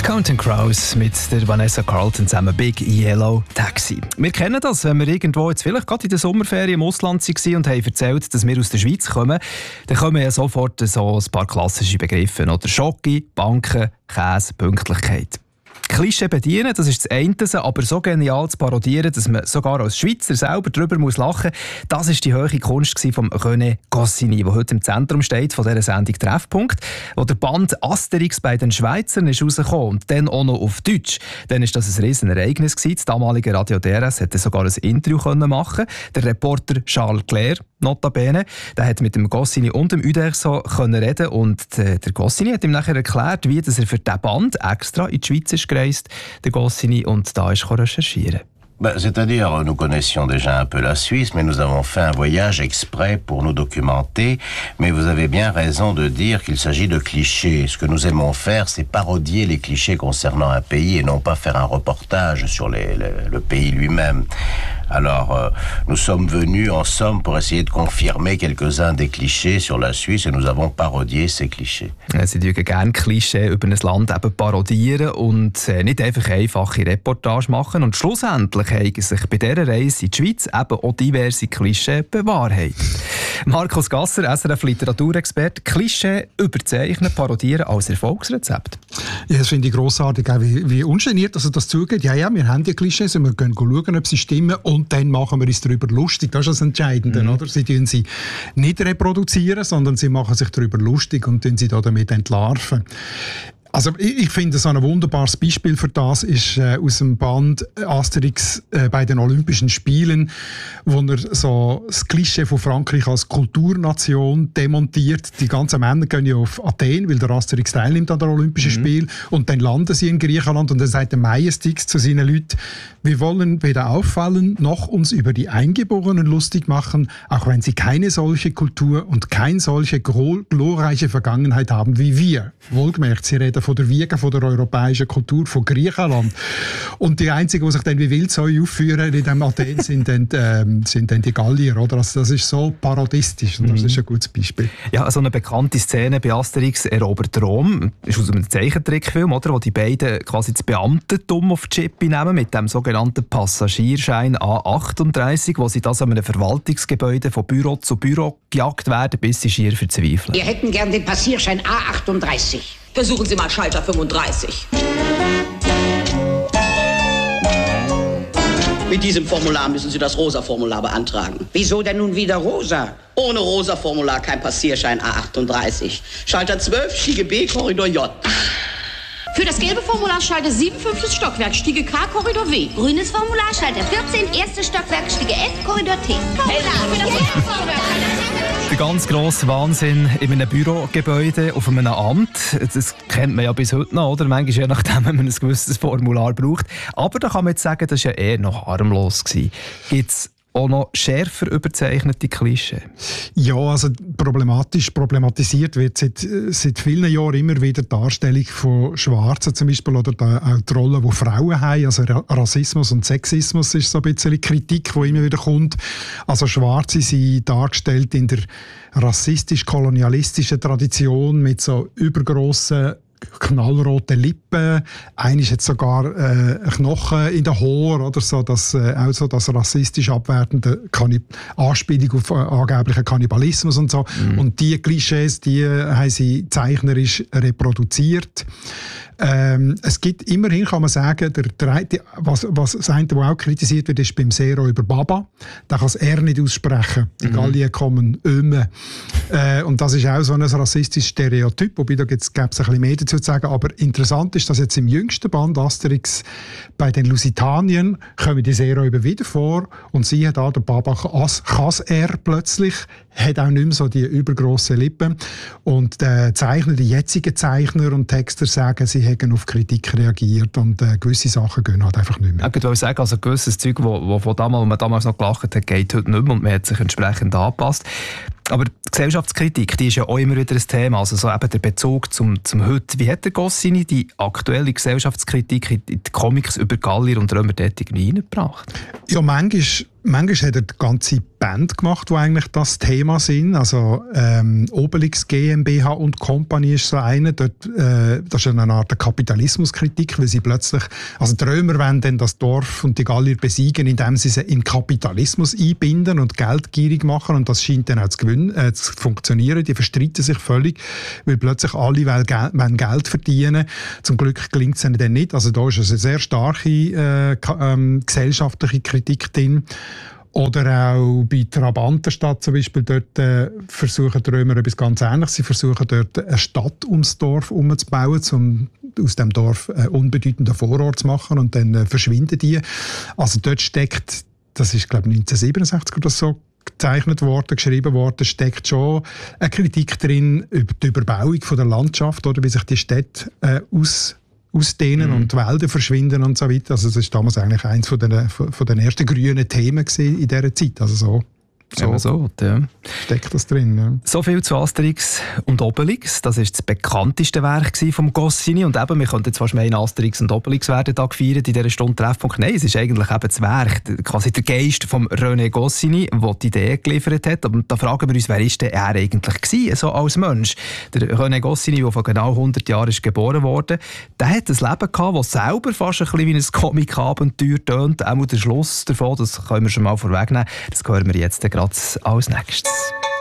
Counting Crows mit der Vanessa Carlton zusammen Big Yellow Taxi. Wir kennen das, wenn wir irgendwo jetzt vielleicht gerade in der Sommerferien im Ausland waren und haben erzählt, dass wir aus der Schweiz kommen, dann kommen ja sofort so ein paar klassische Begriffe. Oder Schoki, Banken, Käse, Pünktlichkeit. Klischee bedienen, das ist das eine, aber so genial zu parodieren, dass man sogar als Schweizer selber darüber lachen muss, das ist die hohe Kunst von René Goscinny, der heute im Zentrum steht von dieser Sendung «Treffpunkt», wo der Band «Asterix bei den Schweizern» ist rausgekommen und dann auch noch auf Deutsch. Dann war das ein riesen Ereignis. Das damalige Radio DRS konnte sogar ein Interview machen. Der Reporter Charles Clair, notabene, der hat mit dem Goscinny und dem Uderso reden und der Goscinny hat ihm nachher erklärt, wie dass er für diesen Band extra in die Schweiz ist gereist, der Goscinny, und da ist recherchieren. C'est-à-dire, nous connaissions déjà un peu la Suisse, mais nous avons fait un voyage exprès pour nous documenter. Mais vous avez bien raison de dire qu'il s'agit de clichés. Ce que nous aimons faire, c'est parodier les clichés concernant un pays et non pas faire un reportage sur le pays lui-même. Alors, nous sommes venus en somme pour essayer de confirmer quelques-uns des clichés sur la Suisse et nous avons parodié ces clichés. Sie dürfen gerne Klischee über ein Land eben parodieren und nicht einfach einfache Reportage machen. Und schlussendlich haben sich bei dieser Reise in die Schweiz eben auch diverse Klischee bewahrheitet. Markus Gasser, SRF-Literaturexperte, Klischee überzeichnen, parodieren als Erfolgsrezept. Ja, das finde ich grossartig, auch wie ungeniert dass er das zugeht. Ja, wir haben die Klischees und wir können schauen, ob sie stimmen und dann machen wir uns darüber lustig. Das ist das Entscheidende, oder? Sie tun sie nicht reproduzieren, sondern sie machen sich darüber lustig und tun sie damit entlarven. Also ich finde, so ein wunderbares Beispiel für das ist aus dem Band Asterix bei den Olympischen Spielen, wo er so das Klischee von Frankreich als Kulturnation demontiert. Die ganzen Männer gehen ja auf Athen, weil der Asterix teilnimmt an den Olympischen Spielen, und dann landen sie in Griechenland und dann sagt der Majestix zu seinen Leuten: Wir wollen weder auffallen noch uns über die Eingeborenen lustig machen, auch wenn sie keine solche Kultur und keine solche glorreiche Vergangenheit haben wie wir. Wohlgemerkt, sie reden von der Wiege von der europäischen Kultur, von Griechenland. Und die Einzigen, die sich dann wie Wildsäue aufführen in diesem Athen, sind dann die Gallier. Oder? Also das ist so parodistisch und das ist ein gutes Beispiel. Ja, so eine bekannte Szene bei Asterix erobert Rom, ist aus einem Zeichentrickfilm, oder, wo die beiden quasi das Beamtentum auf die Chippe nehmen mit dem sogenannten Passagierschein A38, wo sie das an einem Verwaltungsgebäude von Büro zu Büro gejagt werden, bis sie schier verzweifeln. Wir hätten gern den Passierschein A38. Versuchen Sie mal Schalter 35. Mit diesem Formular müssen Sie das Rosa-Formular beantragen. Wieso denn nun wieder rosa? Ohne Rosa-Formular kein Passierschein A38. Schalter 12, Stiege B, Korridor J. Für das gelbe Formular Schalter 7, 5. Stockwerk, Stiege K, Korridor W. Grünes Formular Schalter 14, 1. Stockwerk, Stiege F, Korridor T. Der ganz grosse Wahnsinn in einem Bürogebäude auf einem Amt. Das kennt man ja bis heute noch, oder? Manchmal je nachdem, wenn man ein gewisses Formular braucht. Aber da kann man jetzt sagen, das war ja eher noch harmlos. Gibt es auch noch schärfer überzeichnete Klischee? Ja, also problematisiert wird seit vielen Jahren immer wieder die Darstellung von Schwarzen zum Beispiel oder auch die Rolle, die Frauen haben. Also Rassismus und Sexismus ist so ein bisschen Kritik, die immer wieder kommt. Also Schwarze sind dargestellt in der rassistisch-kolonialistischen Tradition mit so übergrossen knallrote Lippen, einer ist jetzt sogar Knochen in den Haaren oder so, auch so das rassistisch abwertende Anspielung auf angeblichen Kannibalismus und so. Und die Klischees, die haben sie zeichnerisch reproduziert. Es gibt immerhin, kann man sagen, was das eine, was auch kritisiert wird, ist beim Zero über Baba. Der kann es eher nicht aussprechen. Die Gallier kommen Öme. Und das ist auch so ein rassistisches Stereotyp, wobei da gäbe es ein bisschen mehr dazu zu sagen. Aber interessant ist, dass jetzt im jüngsten Band Asterix bei den Lusitaniern kommen die Zero über wieder vor und siehe da, der Baba kann plötzlich, hat auch nicht mehr so die übergrossen Lippen. Und die jetzigen Zeichner und Texter sagen, sie haben auf Kritik reagiert und gewisse Sachen gehen halt einfach nicht mehr. Ich würde sagen, also gewisses Zeug, wo man damals noch gelacht hat, geht heute nicht mehr und man hat sich entsprechend angepasst. Aber die Gesellschaftskritik, die ist ja auch immer wieder ein Thema, also so eben der Bezug zum Heute. Wie hat der Goscinny die aktuelle Gesellschaftskritik in die Comics über Gallier und Römer dort irgendwie reingebracht? Ja, manchmal manchmal hat er die ganze Band gemacht, die eigentlich das Thema sind. Also Obelix GmbH und Company ist so eine. Dort, das ist eine Art Kapitalismuskritik, weil sie plötzlich, also die Römer wollen dann das Dorf und die Gallier besiegen, indem sie sie in Kapitalismus einbinden und geldgierig machen. Und das scheint dann auch zu funktionieren. Die verstreiten sich völlig, weil plötzlich alle wollen Geld verdienen. Zum Glück gelingt es ihnen dann nicht. Also da ist eine sehr starke gesellschaftliche Kritik drin. Oder auch bei Trabantenstadt zum Beispiel, dort versuchen die Römer etwas ganz Ähnliches. Sie versuchen dort eine Stadt ums Dorf herumzubauen, um aus dem Dorf einen unbedeutenden Vorort zu machen, und dann verschwinden die. Also dort steckt, das ist glaube ich 1967 oder so gezeichnet worden, geschrieben worden, steckt schon eine Kritik drin über die Überbauung von der Landschaft, oder wie sich die Städte ausdehnen und die Wälder verschwinden und so weiter. Also das ist damals eigentlich eines von den ersten grünen Themen in dieser Zeit. Also so steckt das drin. Ja. So viel zu Asterix und Obelix. Das war das bekannteste Werk von Goscinny. Und eben, wir könnten jetzt fast meinen, Asterix und Obelix werden da gefeiert in dieser Stunde Treffpunkt. Nein, es ist eigentlich eben das Werk, quasi der Geist von René Goscinny, der die Idee geliefert hat. Und da fragen wir uns, wer ist denn er eigentlich gewesen, so als Mensch? Der René Goscinny, der vor genau 100 Jahren ist geboren wurde, der hat ein Leben gehabt, das selber fast ein bisschen wie ein Comic-Abenteuer tönt. Auch der Schluss davon, das können wir schon mal vorwegnehmen. Das hören wir jetzt gerade als nächstes.